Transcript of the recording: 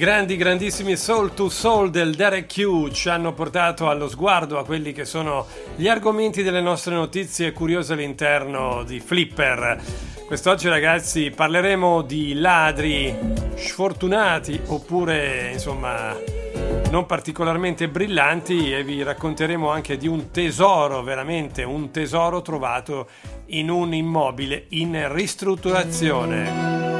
grandissimi Soul to Soul del Derek Q ci hanno portato allo sguardo a quelli che sono gli argomenti delle nostre notizie curiose all'interno di Flipper. Quest'oggi, ragazzi, parleremo di ladri sfortunati oppure, insomma, non particolarmente brillanti, e vi racconteremo anche di un tesoro, veramente un tesoro trovato in un immobile in ristrutturazione.